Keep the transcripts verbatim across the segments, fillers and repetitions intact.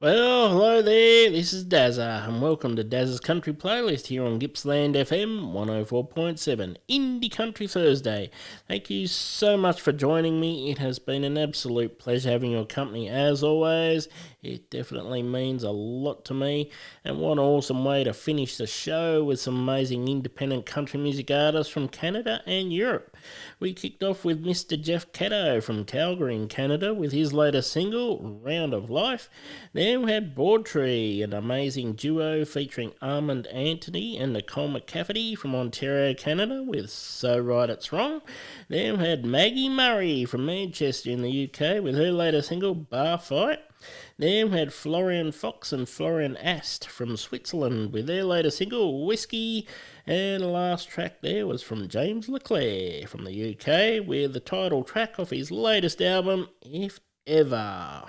Well, hello there, this is Dazza, and welcome to Dazza's Country Playlist here on Gippsland F M one oh four point seven, Indie Country Thursday. Thank you so much for joining me. It has been an absolute pleasure having your company as always. It definitely means a lot to me, and what an awesome way to finish the show with some amazing independent country music artists from Canada and Europe. We kicked off with Mister Jeff Caddo from Calgary in Canada with his latest single, Round of Life. Then we had Broadtree, an amazing duo featuring Armand Anthony and Nicole McCafferty from Ontario, Canada with So Right It's Wrong. Then we had Maggie Murray from Manchester in the U K with her latest single, Bar Fight. Then we had Florian Fox and Florian Ast from Switzerland with their latest single, Whiskey. And the last track there was from James Leclerc from the U K with the title track off his latest album, If Ever.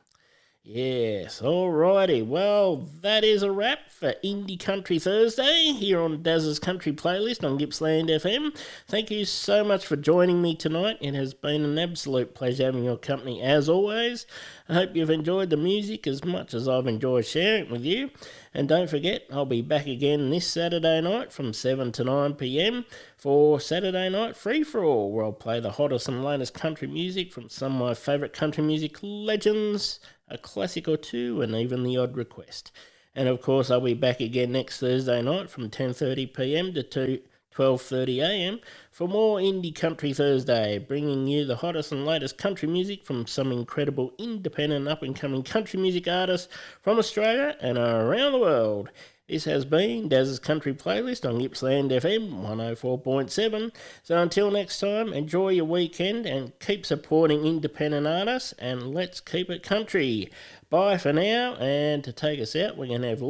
Yes, alrighty. Well, that is a wrap for Indie Country Thursday here on Daz's Country Playlist on Gippsland F M. Thank you so much for joining me tonight. It has been an absolute pleasure having your company as always. I hope you've enjoyed the music as much as I've enjoyed sharing it with you. And don't forget, I'll be back again this Saturday night from seven to nine p.m. for Saturday Night Free For All, where I'll play the hottest and latest country music from some of my favourite country music legends, a classic or two, and even the odd request. And of course, I'll be back again next Thursday night from ten thirty p.m. to twelve thirty a.m. for more Indie Country Thursday, bringing you the hottest and latest country music from some incredible independent up-and-coming country music artists from Australia and around the world. This has been Daz's Country Playlist on Gippsland F M one oh four point seven. So until next time, enjoy your weekend and keep supporting independent artists, and let's keep it country. Bye for now, and to take us out, we're going to have